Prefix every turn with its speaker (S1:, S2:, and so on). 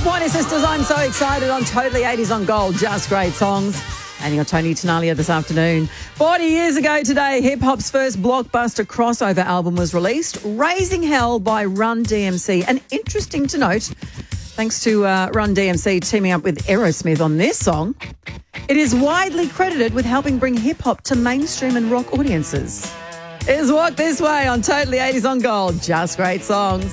S1: Pointer Sisters, I'm so excited on Totally 80s on Gold. Just great songs. And you're Tony Tenalia this afternoon. 40 years ago today, hip-hop's first blockbuster crossover album was released, Raising Hell by Run DMC. And interesting to note, thanks to Run DMC teaming up with Aerosmith on this song, it is widely credited with helping bring hip-hop to mainstream and rock audiences. It's Walk This Way on Totally 80s on Gold. Just great songs.